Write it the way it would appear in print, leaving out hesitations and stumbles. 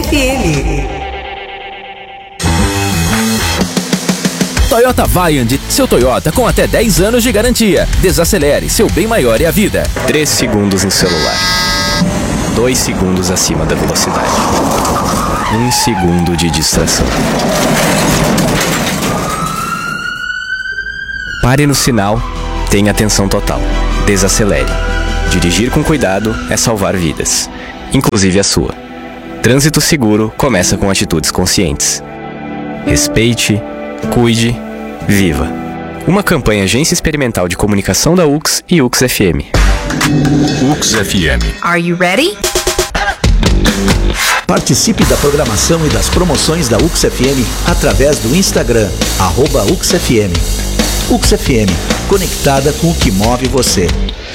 FM. Toyota Viand, seu Toyota com até 10 anos de garantia. Desacelere, seu bem maior é a vida. 3 segundos no celular. 2 segundos acima da velocidade. 1 segundo de distração. Pare no sinal, tenha atenção total. Desacelere. Dirigir com cuidado é salvar vidas, inclusive a sua. Trânsito seguro começa com atitudes conscientes. Respeite, cuide, viva. Uma campanha Agência Experimental de Comunicação da UX e UX FM. UX FM. Are you ready? Participe da programação e das promoções da UX FM através do Instagram, @UXFM. UX FM, conectada com o que move você.